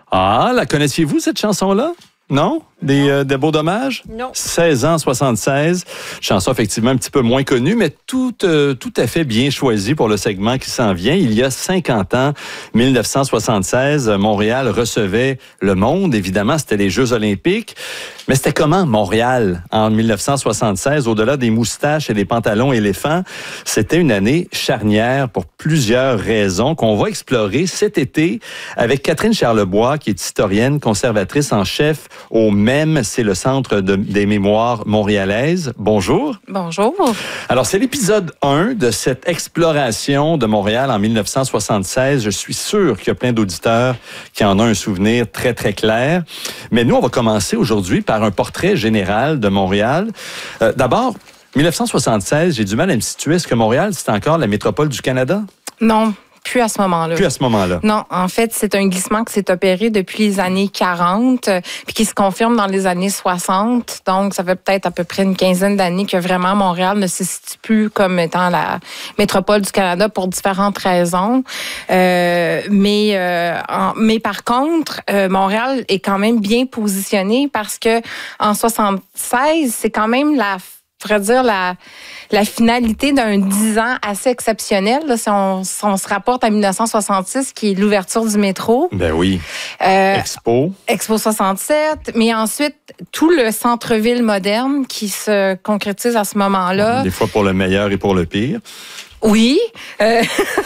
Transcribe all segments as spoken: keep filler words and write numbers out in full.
Ah, la connaissiez-vous, cette chanson-là? Non? Des, euh, des beaux dommages? Non. seize ans, soixante-seize. Chanson effectivement un petit peu moins connue, mais tout, euh, tout à fait bien choisie pour le segment qui s'en vient. Il y a cinquante ans, dix-neuf cent soixante-seize, Montréal recevait le monde. Évidemment, c'était les Jeux olympiques. Mais c'était comment, Montréal, en dix-neuf cent soixante-seize, au-delà des moustaches et des pantalons éléphants? C'était une année charnière pour plusieurs raisons qu'on va explorer cet été avec Catherine Charlebois, qui est historienne, conservatrice en chef au M E M, c'est le Centre de, des mémoires montréalaises. Bonjour. Bonjour. Alors, c'est l'épisode un de cette exploration de Montréal en dix-neuf cent soixante-seize. Je suis sûr qu'il y a plein d'auditeurs qui en ont un souvenir très, très clair. Mais nous, on va commencer aujourd'hui par un portrait général de Montréal. Euh, d'abord, dix-neuf cent soixante-seize, j'ai du mal à me situer. Est-ce que Montréal, c'est encore la métropole du Canada? Non. Plus à ce moment-là. Plus à ce moment-là. Non, en fait, c'est un glissement qui s'est opéré depuis les années quarante, puis qui se confirme dans les années soixante. Donc, ça fait peut-être à peu près une quinzaine d'années que vraiment Montréal ne se situe plus comme étant la métropole du Canada pour différentes raisons. Euh, mais, euh, en, mais par contre, euh, Montréal est quand même bien positionné parce que en soixante-seize, c'est quand même la je pourrais dire la, la finalité d'un dix ans assez exceptionnel. Là, si, on, si on se rapporte à dix-neuf cent soixante-six, qui est l'ouverture du métro. Ben oui. Euh, Expo. Expo soixante-sept. Mais ensuite, tout le centre-ville moderne qui se concrétise à ce moment-là. Des fois pour le meilleur et pour le pire. Oui, euh,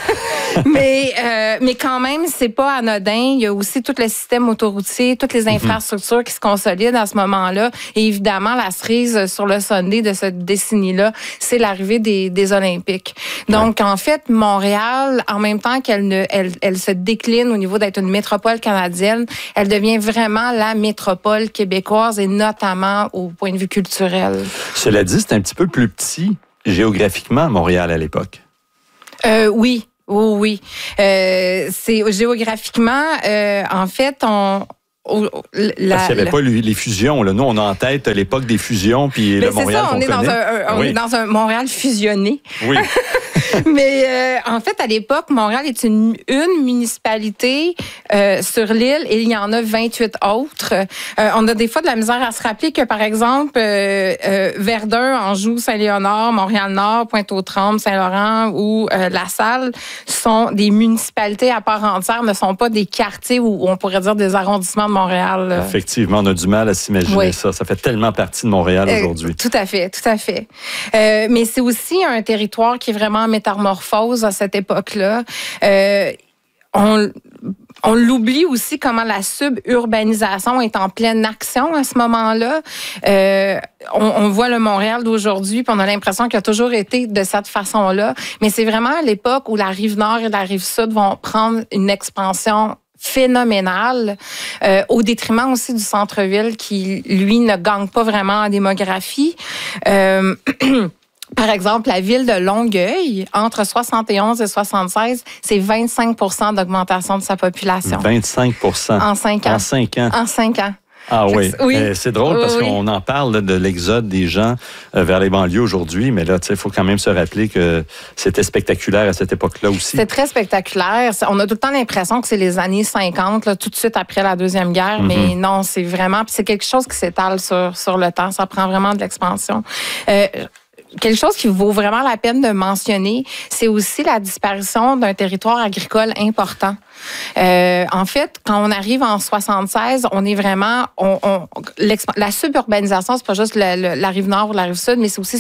mais euh, mais quand même, c'est pas anodin. Il y a aussi tout le système autoroutier, toutes les infrastructures mm-hmm. qui se consolident à ce moment-là. Et évidemment, la cerise sur le sundae de cette décennie-là, c'est l'arrivée des, des Olympiques. Donc, ouais. en fait, Montréal, en même temps qu'elle ne, elle, elle se décline au niveau d'être une métropole canadienne, elle devient vraiment la métropole québécoise et notamment au point de vue culturel. Cela dit, c'est un petit peu plus petit géographiquement, Montréal, à l'époque? Euh, oui, oui, oui. Euh, c'est géographiquement, euh, en fait, on... La, Parce qu'il n'y avait la... pas les fusions. Là. Nous, on a en tête l'époque des fusions, puis mais le Montréal ça, on qu'on est connaît. Dans un, on oui. est dans un Montréal fusionné. Oui. Mais euh, en fait, à l'époque, Montréal est une, une municipalité euh, sur l'île et il y en a vingt-huit autres. Euh, on a des fois de la misère à se rappeler que, par exemple, euh, euh, Verdun, Anjou, Saint-Léonard, Montréal-Nord, Pointe-aux-Trembles, Saint-Laurent ou euh, La Salle sont des municipalités à part entière, ne sont pas des quartiers ou on pourrait dire des arrondissements de Montréal. Effectivement, on a du mal à s'imaginer oui. ça. Ça fait tellement partie de Montréal euh, aujourd'hui. Tout à fait, tout à fait. Euh, mais c'est aussi un territoire qui est vraiment en métamorphose à cette époque-là. Euh, on, on l'oublie aussi comment la suburbanisation est en pleine action à ce moment-là. Euh, on, on voit le Montréal d'aujourd'hui, puis on a l'impression qu'il a toujours été de cette façon-là. Mais c'est vraiment à l'époque où la Rive-Nord et la Rive-Sud vont prendre une expansion phénoménal, euh, au détriment aussi du centre-ville qui, lui, ne gagne pas vraiment en démographie. Euh, Par exemple, la ville de Longueuil, entre soixante et onze et soixante-seize, c'est vingt-cinq pour cent d'augmentation de sa population. vingt-cinq pour cent En cinq ans. En cinq ans. En cinq ans. Ah oui, oui. Euh, c'est drôle parce oui. qu'on en parle là, de l'exode des gens euh, vers les banlieues aujourd'hui, mais là, il faut quand même se rappeler que c'était spectaculaire à cette époque-là aussi. C'est très spectaculaire. On a tout le temps l'impression que c'est les années cinquante, là, tout de suite après la Deuxième Guerre, mm-hmm. mais non, c'est vraiment... Puis c'est quelque chose qui s'étale sur, sur le temps. Ça prend vraiment de l'expansion. Euh, Quelque chose qui vaut vraiment la peine de mentionner, c'est aussi la disparition d'un territoire agricole important. Euh, en fait, quand on arrive en soixante-seize, on est vraiment... On, on, la suburbanisation, c'est pas juste le, le, la Rive-Nord ou la Rive-Sud, mais c'est aussi